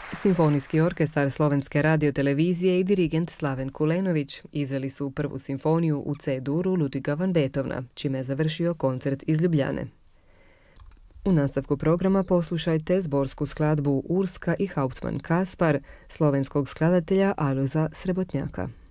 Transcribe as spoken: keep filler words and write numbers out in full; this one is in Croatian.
Simfonijski orkestar Slovenske radiotelevizije i dirigent Slaven Kulenović izveli su prvu simfoniju u C-duru Ludviga van Beethovna, čime je završio koncert iz Ljubljane. U nastavku programa poslušajte zborsku skladbu Urska i Hauptmann Kaspar slovenskog skladatelja Alojza Srebotnjaka.